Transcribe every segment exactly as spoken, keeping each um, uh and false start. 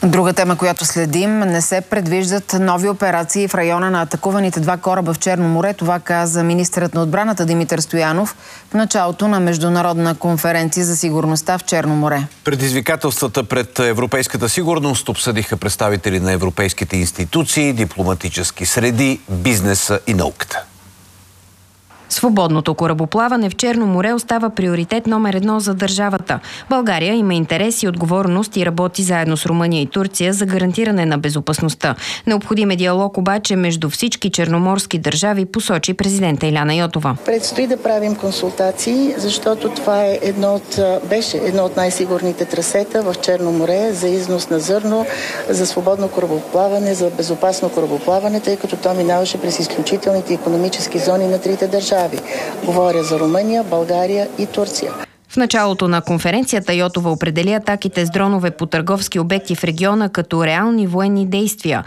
Друга тема, която следим, не се предвиждат нови операции в района на атакуваните два кораба в Черно море. Това каза министърът на отбраната Димитър Стоянов в началото на международна конференция за сигурността в Черно море. Предизвикателствата пред европейската сигурност обсъдиха представители на европейските институции, дипломатически среди, бизнеса и науката. Свободното корабоплаване в Черно море остава приоритет номер едно за държавата. България има интерес и отговорност и работи заедно с Румъния и Турция за гарантиране на безопасността. Необходим е диалог обаче между всички черноморски държави, посочи президента Иляна Йотова. Предстои да правим консултации, защото това е едно от, беше едно от най-сигурните трасета в Черно море за износ на зърно, за свободно корабоплаване, за безопасно корабоплаване, тъй като то минаваше през изключителните икономически зони на трите държави. Говоря за Румъния, България и Турция. В началото на конференцията Йотова определи атаките с дронове по търговски обекти в региона като реални военни действия.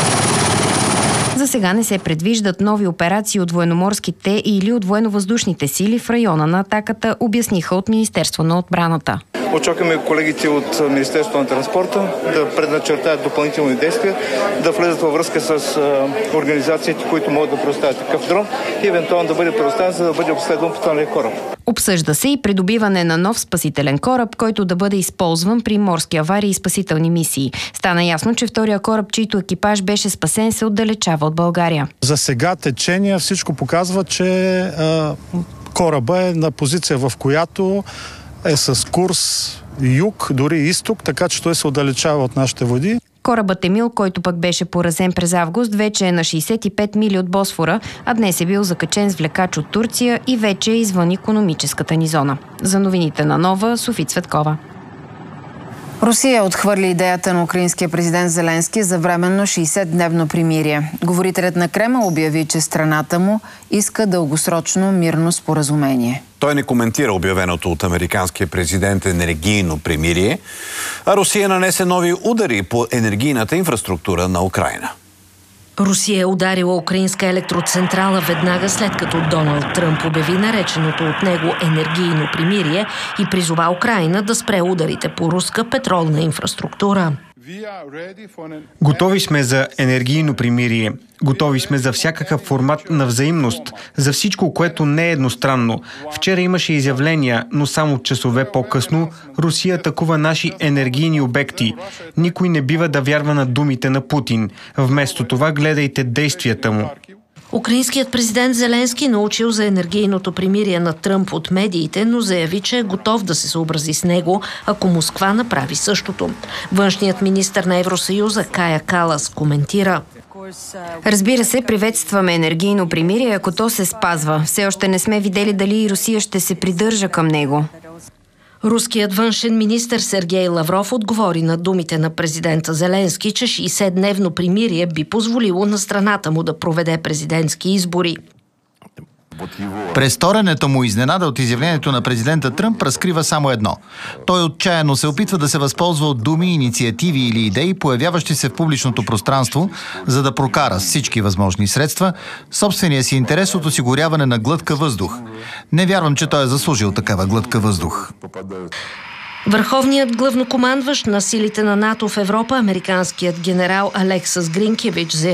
За сега не се предвиждат нови операции от военноморските или от военновъздушните сили в района на атаката, обясниха от Министерство на отбраната. Очакваме колегите от Министерството на транспорта да предначертаят допълнителни действия, да влезат във връзка с организациите, които могат да предоставят такъв дрон и евентуално да бъде предоставен, за да бъде обследван потоналия кораб. Обсъжда се и придобиване на нов спасителен кораб, който да бъде използван при морски аварии и спасителни мисии. Стана ясно, че втория кораб, чийто екипаж беше спасен, се отдалечава от България. За сега течение всичко показва, че а, кораба е на позиция, в която е с курс юг, дори изток, така че той се отдалечава от нашите води. Корабът Емил, който пък беше поразен през август, вече е на шейсет и пет мили от Босфора, а днес е бил закачен с влекач от Турция и вече е извън икономическата ни зона. За новините на Нова, Софи Цветкова. Русия отхвърли идеята на украинския президент Зеленски за временно шейсетдневно примирие. Говорителят на Кремъл обяви, че страната му иска дългосрочно мирно споразумение. Той не коментира обявеното от американския президент енергийно примирие, а Русия нанесе нови удари по енергийната инфраструктура на Украйна. Русия е ударила украинска електроцентрала веднага след като Доналд Тръмп обяви нареченото от него енергийно примирие и призова Украйна да спре ударите по руска петролна инфраструктура. Готови сме за енергийно примирие. Готови сме за всякакъв формат на взаимност, за всичко, което не е едностранно. Вчера имаше изявления, но само часове по-късно Русия атакува наши енергийни обекти. Никой не бива да вярва на думите на Путин. Вместо това гледайте действията му. Украинският президент Зеленски научил за енергийното примирие на Тръмп от медиите, но заяви, че е готов да се съобрази с него, ако Москва направи същото. Външният министър на Евросъюза Кая Калас коментира: Разбира се, приветстваме енергийно примирие, ако то се спазва. Все още не сме видели дали и Русия ще се придържа към него. Руският външен министър Сергей Лавров отговори на думите на президента Зеленски, че шейсетдневно примирие би позволило на страната му да проведе президентски избори. Престоренето му изненада от изявлението на президента Тръмп разкрива само едно. Той отчаяно се опитва да се възползва от думи, инициативи или идеи, появяващи се в публичното пространство, за да прокара с всички възможни средства собствения си интерес от осигуряване на глътка въздух. Не вярвам, че той е заслужил такава глътка въздух. Върховният главнокомандващ на силите на НАТО в Европа, американският генерал Алексас Гринкевич,